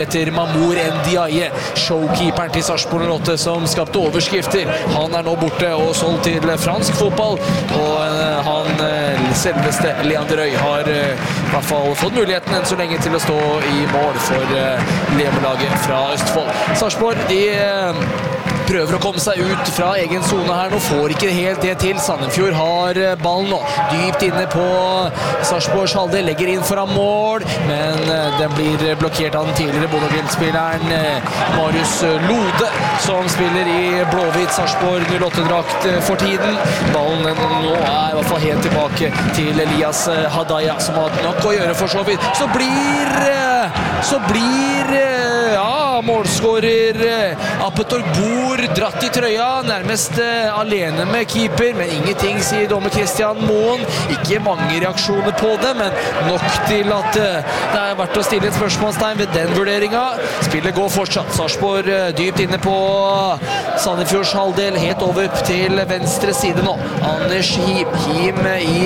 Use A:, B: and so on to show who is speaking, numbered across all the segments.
A: etter Mamour Ndiaye, showkeeperen til Sarpsborg 08 som skapte overskrifter. Han nå borte og solgt til fransk fotball, og han selveste Leander Øy har I hvert fall fått muligheten enn så lenge til å stå I mål for Levelaget fra Østfold. Sarpsborg, de prøver å komme seg ut fra egen zone her, nå får ikke helt det til. Sandefjord har ballen nå, dypt inne på Sarpsborgs halvdel, legger inn foran mål, men den blir blokkert av den tidligere Bodø/Glimt-spilleren Marius Lode, som spiller I blåhvitt Sarpsborg 08-drakt for tiden. Ballen nå I hvert fall helt tilbake til Elias Hadaya, som har nok å gjøre for så vidt. Så blir målskårer Apetor Bor dratt I trøya, nærmest alene med keeper, men ingenting, sier dommer Christian Moen. Ikke mange reaksjoner på det, men nok til at det verdt å stille et spørsmålstegn ved den vurderingen. Spillet går fortsatt. Sarpsborg dypt inne på Sandefjords halvdel, helt over til venstre side nå. Anders Him I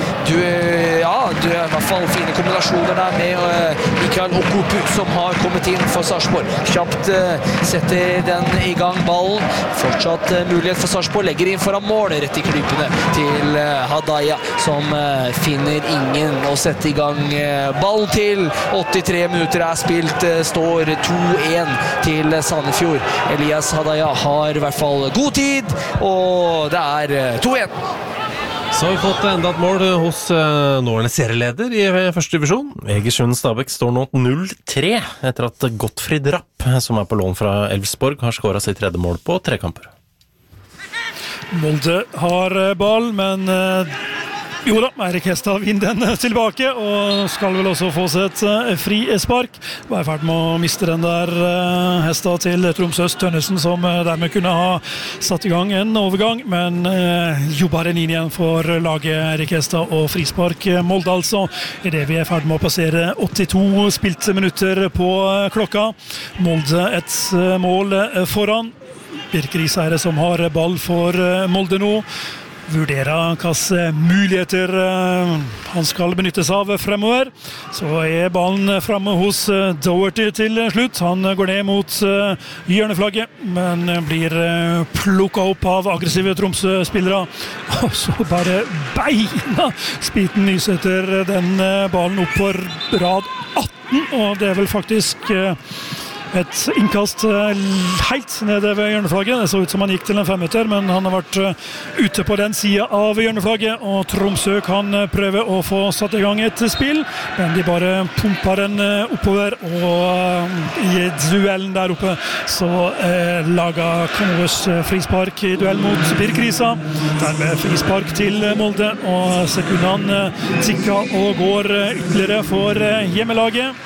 A: I hvert fall fine kombinasjoner der med Mikael Okupu, som har kommet inn for Sarpsborg. Kjapt setter den I gang ballen. Fortsatt mulighet for Sarpsborg, legger inn foran mål, rett I klypene til Hadaya, som finner ingen å sette I gang ballen til. 83 minutter spilt, står 2-1 til Sandefjord. Elias Hadaya har I hvert fall god tid, og det 2-1.
B: Så har vi fått enda et mål hos nåværende serieleder I første divisjon. Egersund Stabæk står nå 0-3 etter at Gottfried Rapp, som på lån fra Elfsborg, har skåret sitt tredje mål på 3 kamper.
C: Molde har ball, men jo da, Eirik Hestad vinner den tilbake, og skal vel også få seg et fri spark. Var I ferd med å miste den der Hestad til Tromsøs Tønnesen, som dermed kunne ha satt I gang en overgang, men jobber den inn igjen for laget Eirik Hestad og frispark Molde altså. I det vi ferd med å passere 82 spilte minutter på klokka. Molde et mål foran. Birker Riseire som har ball for Molde nå. Vurderer hvilke muligheter han skal benyttes av fremover. Så ballen fremme hos Doherty til slutt. Han går ned mot hjørneflagget, men blir plukket opp av aggressive Tromsø-spillere. Og så bare beina Spiten Nysæter den ballen opp på rad 18, og det vel faktisk et innkast helt nede ved hjørneflagget. Det så ut som han gikk til en 5-meter, men han har vært ute på den siden av hjørneflagget, og Tromsø kan prøve å få satt I gang et spill, men de bare pumper den oppover, og I duellen der oppe så lager Kanås frispark I duell mot Birkrisa. Dermed frispark til Molde, og sekundene tikker og går ytterligere for hjemmelaget,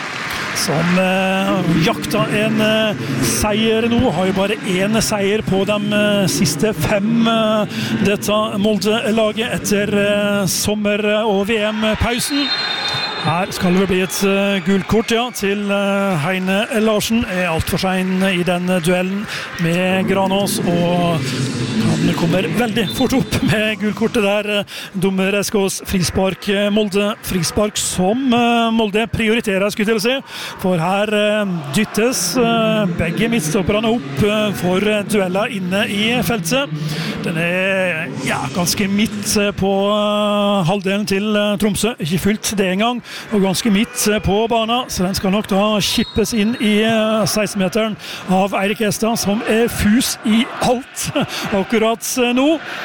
C: som jakta en seier nå, har jo bare en seier på de siste 5 dette Molde-laget etter sommer- og VM-pausen. Her skal det bli et gullkort til Heine Larsen. Alt for sein I den duellen med Granås, og han kommer veldig fort opp med gullkortet der. Dommer Eskås, frispark Molde. Frispark som Molde prioriterer, skulle jeg til å si. For her dyttes begge midtstopperne opp for dueller inne I feltet. Den ganske midt på halvdelen til Tromsø. Ikke fullt det engang. Og ganske midt på banen, så den skal nok da kippes inn I 16-meteren av Eirik Hestad, som fus I alt akkurat nå.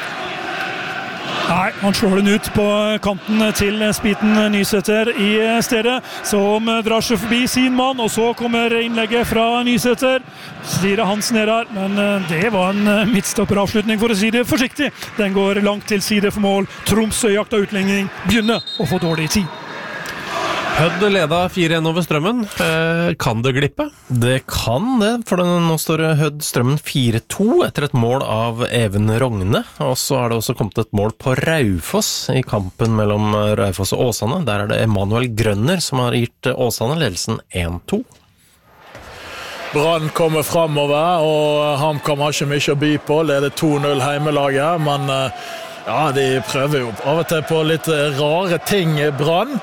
C: Nei, han slår den ut på kanten til Spiten Nysæter I stedet, som drar seg forbi sin mann, og så kommer innlegget fra Nysæter. Styrer hans ned her, men det var en midtstopperavslutning, for å si det forsiktig. Den går langt til side for mål. Tromsø jakta utligning, begynner å få dårlig tid.
B: Hødd leda 4-1 over Strømmen. Kan det glippe? Det kan det, for nå står Hødd Strømmen 4-2 etter et mål av Even Rogne. Og så har det også kommet et mål på Raufoss I kampen mellom Raufoss og Åsane. Der det Emanuel Grønner som har gitt Åsane ledelsen 1-2.
D: Brann kommer fremover, og HamKam har ikke mye å by på. Leder 2-0 heimelaget, men de prøver jo av og til på litt rare ting Brann.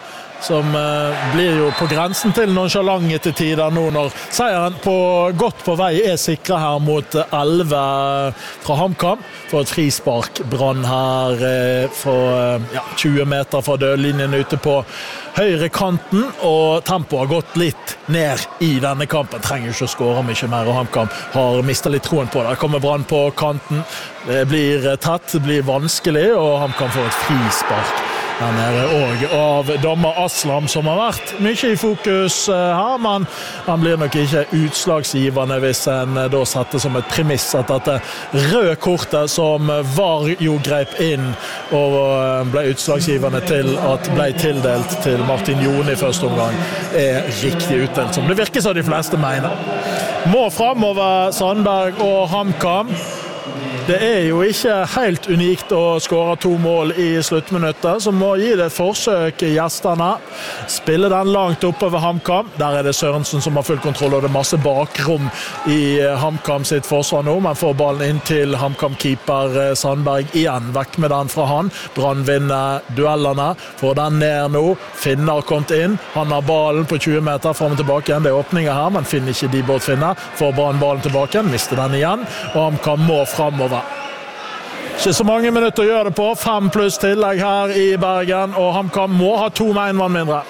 D: som blir jo på grensen til nonchalant til tider nå når seieren godt på vei sikret her mot 11 fra HamKam. For et frispark Brann her for 20 meter fra dødlinjen ute på høyre kanten, og tempoet har gått litt ned i denne kampen. Trenger ikke å skåre mye mer, og HamKam har mistet litt troen på det. Der kommer Brann på kanten. Det blir tett, det blir vanskelig, og HamKam får et frispark der nede også av dommer Aslam, som har vært mye i fokus her, men han blir nok ikke utslagsgivende hvis en da setter som et premiss at dette røde kortet som var jo grep inn og ble utslagsgivende til at ble tildelt til Martin Jone i første omgang riktig utdelt, som det virker som de fleste mener. Må fremover Sandberg og HamKam. Det jo ikke helt unikt å skåre 2 mål i sluttminuttet, så må gi det et forsøk gjestene. Spille den langt oppe ved HamKam. Der det Sørensen som har full kontroll, og det masse bakrom i HamKam sitt forsvar nå, men får ballen inn til HamKam-keeper Sandberg igjen. Vekk med den fra han. Brann vinner duellene. Får den ned nå. Finner kommet inn. Han har ballen på 20 meter frem og tilbake igjen. Det åpninger her, men finner ikke de bort finner. Får Brann ballen tilbake igjen. Mister den igjen. Og HamKam må fremover. Ikke så mange minutter å gjøre det på. 5 pluss tillegg her i Bergen, og HamKam må ha 2 med 1 mann mindre.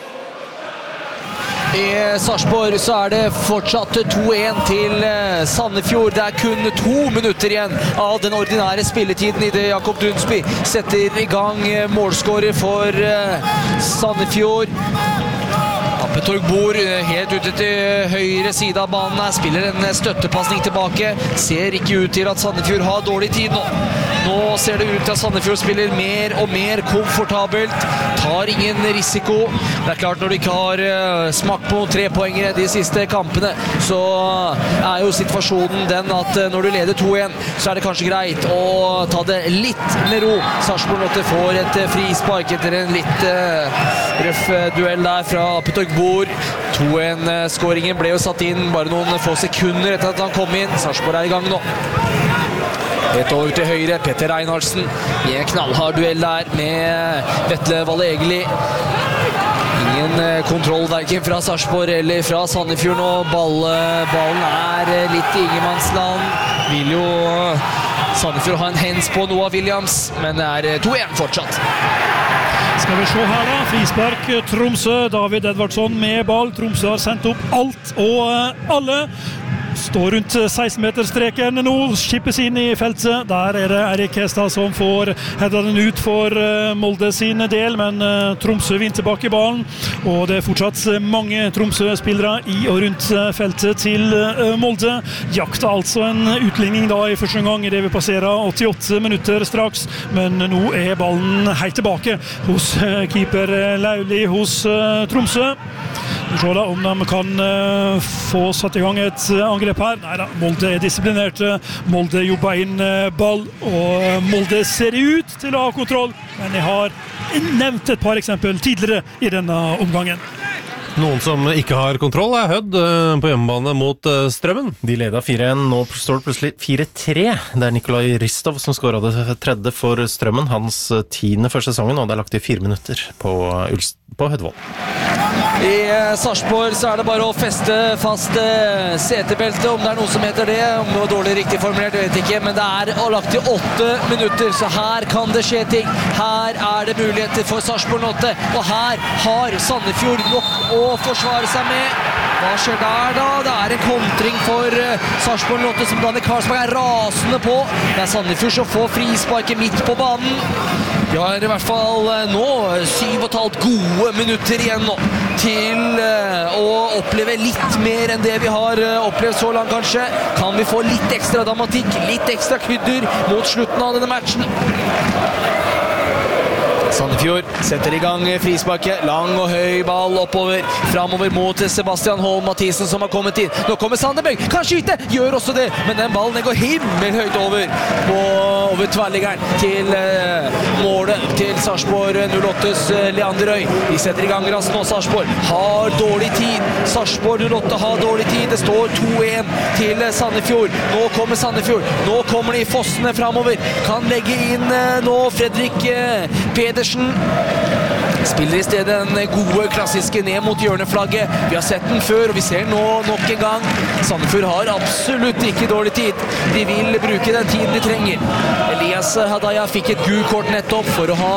A: I Sarpsborg så det fortsatt 2-1 til Sandefjord. Det kun 2 minutter igjen av den ordinære spilletiden i det Jakob Dunsby setter i gang målskårer for Sandefjord. Appetorg bor helt ute til høyre side av banen her, spiller en støttepassning tilbake. Ser ikke ut til at Sandefjord har dårlig tid nå. Nå ser det ut til at Sandefjord spiller mer og mer komfortabelt, tar ingen risiko. Det klart når de ikke har smakt på 3-poengere de siste kampene, så jo situasjonen den at når du leder 2-1, så det kanskje greit å ta det litt med ro. Sarpsborg Lotte får et frispark etter en litt røff duell der fra Appetorg bor. 2-1-skåringen ble jo satt inn bare noen få sekunder etter at han kom inn. Sarpsborg i gang nå. Et over til høyre, Petter Reinhardsen i en knallhard duell der med Vetle Valle Egeli. Ingen kontroll hverken fra Sarpsborg eller fra Sandefjord nå. Ballen litt i ingenmannsland. Vil jo Sandefjord ha en hands på Noah Williams, men det 2-1 fortsatt.
C: Skal vi se her da, frispark Tromsø, David Edvardsson med ball. Tromsø har sendt opp alt og alle. Står rundt 16-meterstreken nå, skippes inn i feltet. Der det Erik Hestad som får headet den ut for Molde sin del, men Tromsø vinner tilbake i ballen, og det fortsatt mange Tromsø-spillere i og rundt feltet til Molde. Jakta altså en utligning da i første gang i det vi passerer 88 minutter straks, men nå ballen helt tilbake hos keeper Lauli hos Tromsø. Vi ser da om de kan få satt i gang et angrep her. Neida, Molde disiplinerte. Molde jobber inn ball, og Molde ser ut til å ha kontroll, men jeg har nevnt et par eksempel tidligere i denne omgangen.
B: Noen som ikke har kontroll Hødd på hjemmebane mot Strømmen. De ledet 4-1, nå står det plutselig 4-3. Det Nikolai Ristov som skåret det tredje for Strømmen, hans 10. for sesongen, og det lagt i 4 minutter på Hødvoll.
A: I Sarpsborg så det bare å feste fast setebeltet, om det noe som heter det. Om det var dårlig riktig formulert, vet jeg ikke, men det lagt i 8 minutter, så her kan det skje ting. Her det muligheter for Sarpsborg Lotte, og her har Sandefjord nok å forsvare seg med. Hva skjer der da? Det en kontring for Sarpsborg Lotte som Danny Karlsberg rasende på. Det Sandefjord som får frisparket midt på banen. Vi har i hvert fall nå 7,5 gode minutter igjen nå til å oppleve litt mer enn det vi har opplevd så langt kanskje. Kan vi få litt ekstra dramatikk, litt ekstra krydder mot slutten av denne matchen? Sandefjord setter i gang frisparket, lang og høy ball oppover, framover mot Sebastian Holm Mathisen som har kommet inn. Nå kommer Sanderbøg, kan skyte, gjør også det, men den ballen går himmelhøyt over tverrliggeren til målet til Sarpsborg 08s Leander Røy. De setter i gang raskt nå, Sarpsborg har dårlig tid, Sarpsborg 08 har dårlig tid, det står 2-1 til Sandefjord. Nå kommer Sandefjord, nå kommer de fossene framover, kan legge inn nå Fredrik Pedersen. Spiller I stedet den gode, klassiske ned mot hjørneflagget. Vi har sett den før, og vi ser nå nok en gang. Sandefjord har absolutt ikke dårlig tid. De vil bruke den tiden de trenger. Elias Hadaya fikk et gult kort nettopp for å ha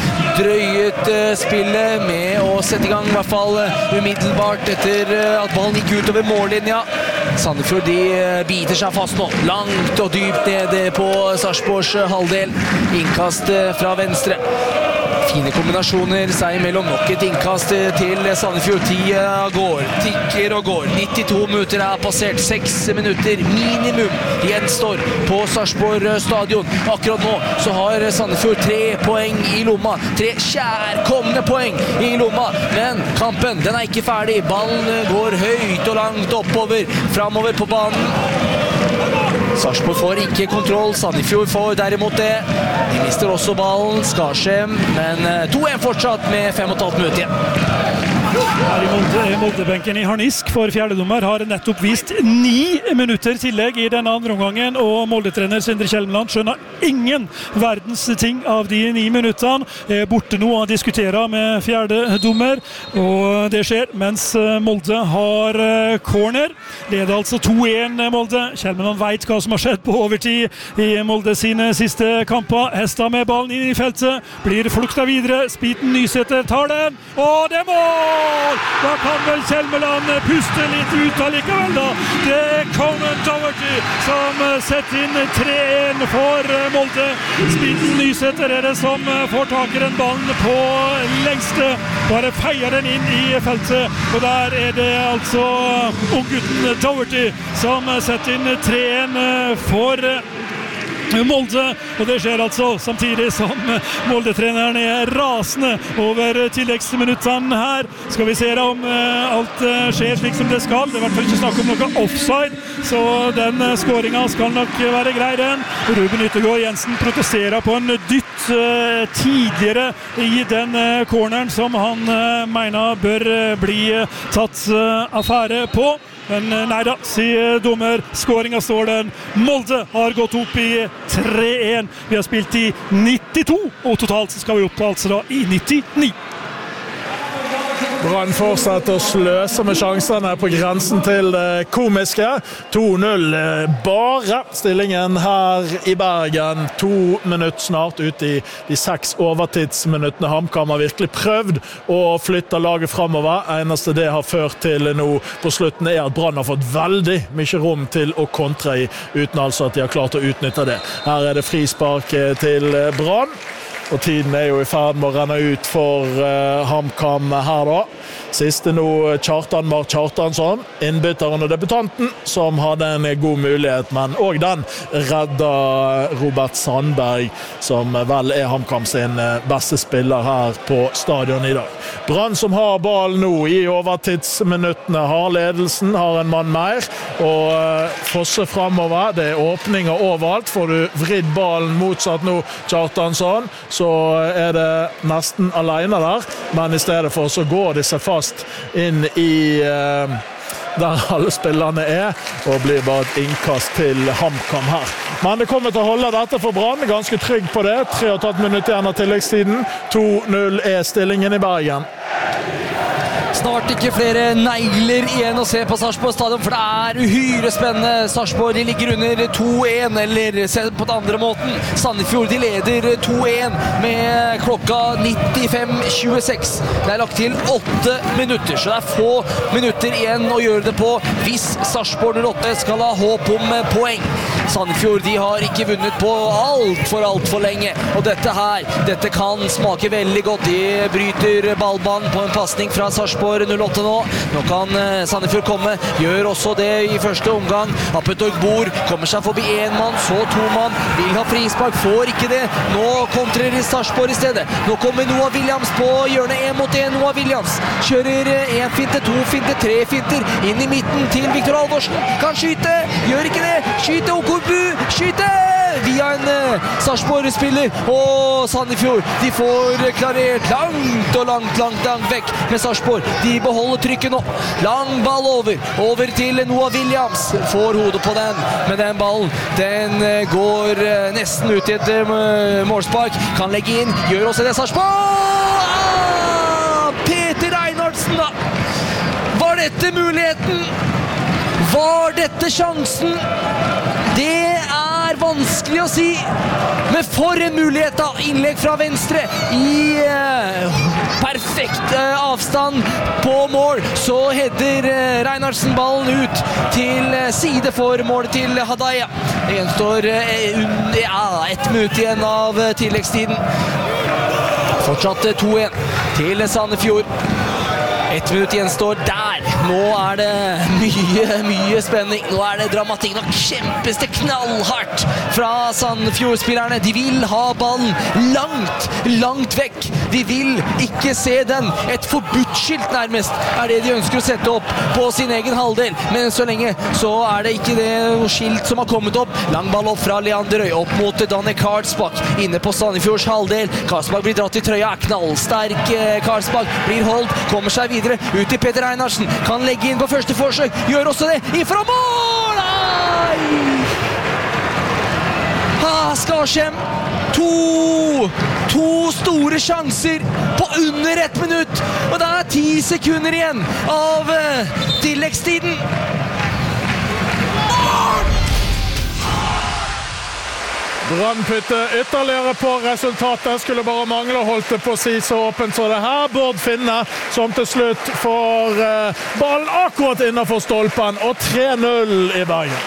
A: drøyet spillet med å sette I gang I hvert fall umiddelbart etter at ballen gikk ut over mållinja. Sandefjord de biter seg fast nå, langt og dypt nede på Sarpsborgs halvdel. Innkast fra venstre. Fine kombinasjoner seg imellom, nok et innkast til Sandefjord. Tida går, tikker og går. 92 minutter passert, 6 minutter minimum gjenstår på Sarpsborg stadion. Akkurat nå så har Sandefjord 3 poeng I lomma, 3 kjærkomne poeng I lomma, men kampen den ikke ferdig. Ballen går høyt og langt oppover, framover på banen. Sarpsborg får ikke kontroll, Sandefjord får derimot det. De mister også ballen, Skarsheim, men 2-1 fortsatt med 5,5 minutter igjen.
C: Her I Moldebenken I Harnisk for fjerdedommer har nettopp vist 9 minutter tillegg I denne andre omgangen, og Molde-trener Sindre Kjelmeland skjønner ingen verdens ting av de 9 minuttene. Borte nå og diskuterer med fjerdedommer, og det skjer mens Molde har corner. Leder altså 2-1 Molde. Kjelmeland vet hva som har skjedd på overtid I Molde sine siste kamper. Hesta med ballen inn I feltet, blir flukta videre. Spiten Nysæter tar den, og det mål! Da kan vel Kjelmeland puste litt ut allikevel da. Det Conan Doherty som setter inn 3-1 for Molde. Spiten Nysæter det som får tak I den ballen på lengste. Bare feier den inn I feltet, og der det altså unggutten Doherty som setter inn 3-1 for Molde, og det skjer altså samtidig som Molde-treneren rasende over tilleggsminuttene her. Skal vi se om alt skjer slik som det skal. Det I hvert fall ikke snakk om noe offside, så den skåringen skal nok være grei den. Ruben Yttergård Jensen protesterer på en dytt tidligere I den corneren som han mener bør bli tatt affære på. Men nei da, sier dommer, skåringen står den. Molde har gått opp I 3-1. Vi har spilt I 92, og totalt skal vi opp altså da I 99.
D: Brann fortsetter å sløse med sjansene på grensen til det komiske. 2-0 bare stillingen her I Bergen. 2 minutter snart ut I de 6 overtidsminuttene. HamKam har virkelig prøvd å flytte laget fremover. Eneste det har ført til nå på slutten at Brann har fått veldig mye rom til å kontre I, uten altså at de har klart å utnytte det. Her det frispark til Brann. Og tiden jo I ferd med å renne ut for HamKam her da. Siste nå Kjartan Mart Kjartansson, innbytteren og debutanten, som hadde en god mulighet, men også den redda Robert Sandberg, som vel HamKam sin beste spiller her på stadion I dag. Brann som har ball nå I overtidsminuttene, har ledelsen, har en mann mer, og Fosse fremover, det åpninger overalt. Får du vridd ballen motsatt nå Kjartansson, så det nesten alene der, men I stedet for så går de seg fast inn I der alle spillerne og blir bare et innkast til HamKam her. Men det kommer til å holde dette for Brann, ganske trygg på det. 3,5 minutter igjen av tilleggstiden. 2-0 stillingen I Bergen.
A: Snart ikke flere negler igjen å se på Sarpsborg stadion, for det uhyre spennende. Sarpsborg de ligger under 2-1, eller se på den andre måten. Sandefjord de leder 2-1 med klokka 95:26. Det lagt til 8 minutter, så det få minutter igjen å gjøre det på hvis Sarpsborg 08 skal ha håp om poeng. Sandefjord de har ikke vunnet på alt for lenge, og dette kan smake veldig godt. De bryter ballbanen på en passning fra Sarpsborg 08 nå. Nå kan Sandefjord komme, gjør også det I første omgang. Apetorg Bor kommer seg forbi en mann, så 2 mann, vil ha frispark, får ikke det. Nå kontrer Sarpsborg I stedet. Nå kommer Noah Williams på hjørnet 1 mot 1. Noah Williams kjører 1 finte, 2 finte, 3 finter, inn I midten til Viktor Alvorsen. Kan skyte, gjør ikke det. Skyte, Okorbu, skyte! Via en Sarpsborg-spiller, og Sandefjord, de får klarert langt og langt vekk med Sarpsborg. De beholder trykket nå. Lang ball over til Noah Williams. Får hodet på den, men den ballen, den går nesten ut I et målspark. Kan legge inn, gjør også det Sarpsborg! dette muligheten? Var dette sjansen? Det vanskelig å si, men for en mulighet da, innlegg fra venstre i perfekt avstand på mål, så header Reinhardsen ballen ut til side for målet til Hadaya. Det gjenstår 1 minutt igjen av tilleggstiden. Fortsatt 2-1 til Sandefjord. 1 minutt gjenstår der. Nå det mye spenning. Nå det dramatikk. Nå kjempes det knallhardt fra Sandefjord-spillerne. De vil ha ballen langt vekk. De vil ikke se den. Et forbudt-skilt nærmest det de ønsker å sette opp på sin egen halvdel. Men så lenge så det ikke det skilt som har kommet opp. Lang ball opp fra Leander Røy, opp mot Danne Karlsbakk. Inne på Sandefjords halvdel. Karlsbakk blir dratt i trøya. Knallsterk Karlsbakk blir holdt. Kommer seg videre ut til Peter Reinhardsen. Kan legge inn på første forsøk. Gjør også det. Innfra mål! Skarsheim. To store sjanser på under 1 minutt. Og det 10 sekunder igjen av tilleggstiden.
D: Brann putter ytterligere på resultatet. Skulle bare mangle å holde det på si så åpent så det her. Bård Finne som til slutt får ballen akkurat innenfor stolpen, og 3-0 i Bergen.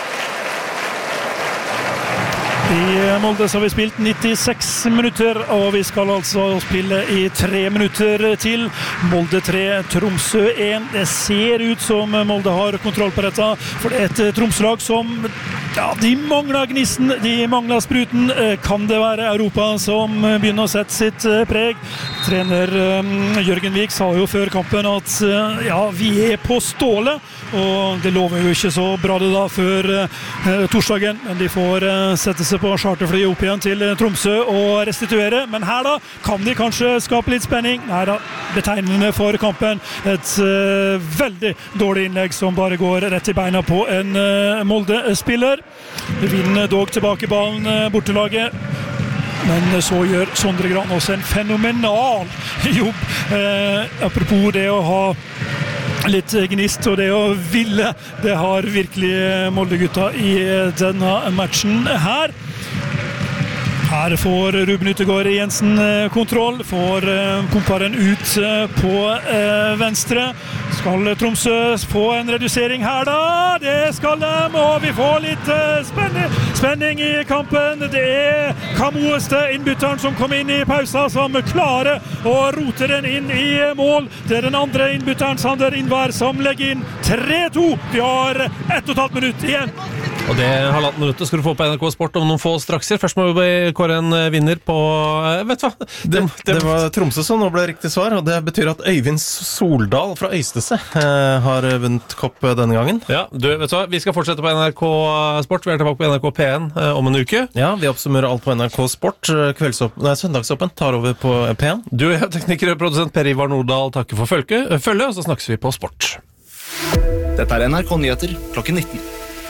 C: I Molde så har vi spilt 96 minutter, og vi skal altså spille i 3 minutter til. Molde 3, Tromsø 1. Det ser ut som Molde har kontroll på dette, for det et Tromsø-lag som de mangler gnisten, de mangler spruten. Kan det være Europa som begynner å sette sitt preg? Trener Jørgen Vik sa jo før kampen at vi på stålet, og det lover jo ikke så bra det da før torsdagen, men de får sette seg på charterfly opp igjen til Tromsø og restituere. Men her da kan de kanskje skape litt spenning. Nei da, betegnende for kampen. Et veldig dårlig innlegg som bare går rett i beina på en Molde-spiller. Vinner dog tilbake ballen bortelaget. Men så gjør Sondre Gran også en fenomenal jobb. Apropos det å ha litt gnist og det å ville, det har virkelig Molde-gutta i denne matchen her. Her får Ruben Utegård Jensen kontroll, får pumparen ut på venstre. Skal Tromsø få en redusering her da? Det skal de, og vi får litt spenning i kampen. Det Kamoeste, innbytteren som kom inn i pausa, som klarer å rote den inn i mål. Det den andre innbytteren, Sander Innvær, som legger inn 3-2. Vi har 1,5 minutt igjen.
B: Og det 1,5 minutter skal du få på NRK Sport om noen få strakser. Først må vi kåre en vinner på, vet du hva? Det var Tromsø som nå ble riktig svar, og det betyr at Øyvind Soldal fra Øystese har vunnet kopp denne gangen. Ja, du vet du hva? Vi skal fortsette på NRK Sport. Vi tilbake på NRK P1 om en uke. Ja, vi oppsummerer alt på NRK Sport. Søndagsåpen tar over på P1. Du er tekniker og produsent Per Ivar Nordahl. Takker for følge, og så snakkes vi på Sport.
E: Dette NRK Nyheter klokken 19.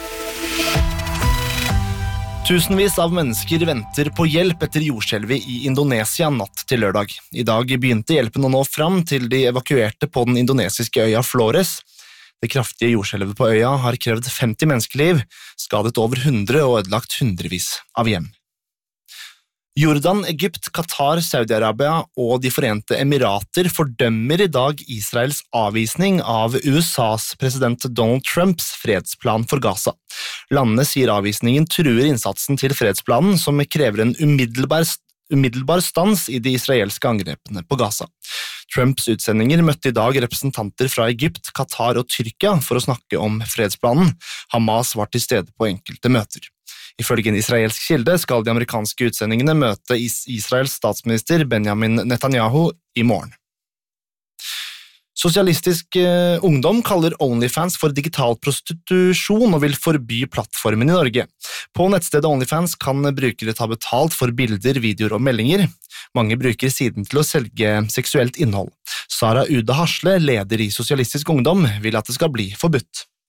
E: Tusenvis av mennesker venter på hjelp etter jordskjelvet i Indonesia natt til lørdag. I dag begynte hjelpen å nå fram til de evakuerte på den indonesiske øya Flores. Det kraftige jordskjelvet på øya har krevd 50 menneskeliv, skadet over 100 og ødelagt hundrevis av hjem. Jordan, Egypt, Qatar, Saudi-Arabia og De Forente Emirater fordømmer i dag Israels avvisning av USAs president Donald Trumps fredsplan for Gaza. Landene sier avvisningen truer innsatsen til fredsplanen, som krever en umiddelbar stans i de israelske angrepene på Gaza. Trumps utsendinger møtte i dag representanter fra Egypt, Qatar og Tyrkia for å snakke om fredsplanen. Hamas var til stede på enkelte møter. Ifølge en israelsk kilde skal de amerikanske utsendingene møte Israels statsminister Benjamin Netanyahu i morgen. Sosialistisk ungdom kaller OnlyFans for digital prostitusjon og vil forby plattformen i Norge. På nettstedet OnlyFans kan brukere ta betalt for bilder, videoer og meldinger. Mange bruker siden til å selge seksuelt innhold. Sara Ude Hasle, leder i Sosialistisk ungdom, vil at det skal bli forbudt.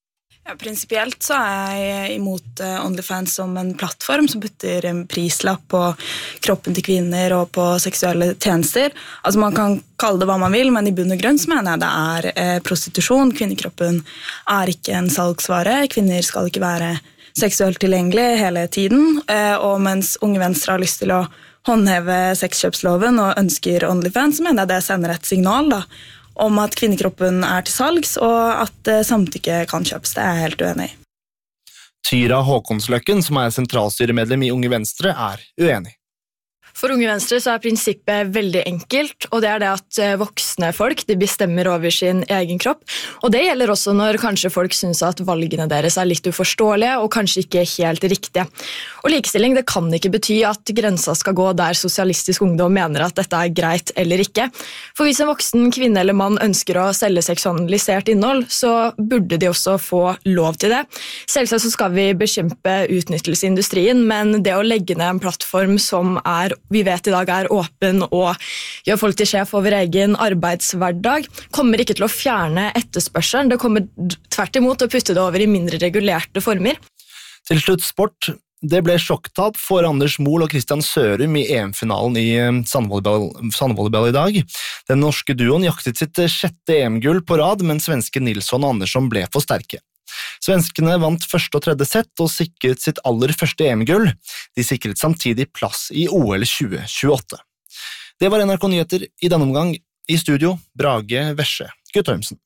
F: Ja, prinsipielt så jeg imot OnlyFans som en plattform som putter en prislapp på kroppen til kvinner og på seksuelle tjenester. Altså man kan kalle det hva man vil, men i bunn og grunn så mener jeg det prostitusjon. Kvinnekroppen ikke en salgsvare. Kvinner skal ikke være seksuelt tilgjengelig hele tiden. Og mens Unge Venstre har lyst til å håndheve sexkjøpsloven og ønsker OnlyFans, så mener jeg det sender et signal da, om at kvinnekroppen til salgs, og at samtykke kan kjøpes. Det jeg helt uenig i.
E: Tyra Håkonsløkken, som sentralstyremedlem i Unge Venstre, uenig.
G: For Unge Venstre så prinsippet veldig enkelt, og det det at voksne folk de bestemmer over sin egen kropp. Og det gjelder også når kanskje folk synes at valgene deres litt uforståelige og kanskje ikke helt riktige. Og likestilling det kan ikke bety at grensa skal gå der sosialistisk ungdom mener at dette greit eller ikke. For hvis en voksen kvinne eller mann ønsker å selge seksualisert innhold, så burde de også få lov til det. Selvsagt så skal vi bekjempe utnyttelse i industrien, men det å legge ned en plattform som vi vet i dag åpen og gjør folk til sjef over egen arbeidshverdag, kommer ikke til å fjerne etterspørselen. Det kommer tvert imot å putte det over i mindre regulerte former.
E: Til slutt sport. Det ble sjokktap for Anders Mohl og Christian Sørum i EM-finalen i sandvolleyball i dag. Den norske duoen jaktet sitt 6. EM-gull på rad, men svenske Nilsson og Andersson ble for sterke. Svenskene vant første og tredje sett og sikret sitt aller første EM-gull. De sikret samtidig plass i OL 2028. Det var NRK Nyheter i denne omgang. I studio, Brage Vesje Guttormsen.